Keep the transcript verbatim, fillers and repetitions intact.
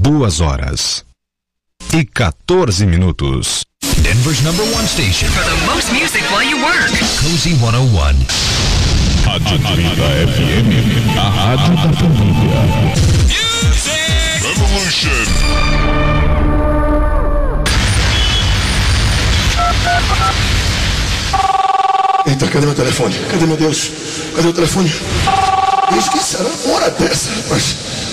Duas horas e quatorze minutos. Denver's number one station for the most music while you work. Cozy cento e um. Rádio trinta F M, a rádio da família. Music Revolution. Eita, cadê meu telefone? Cadê, meu Deus? Cadê o telefone? Eu esqueci, era uma hora dessa, rapaz.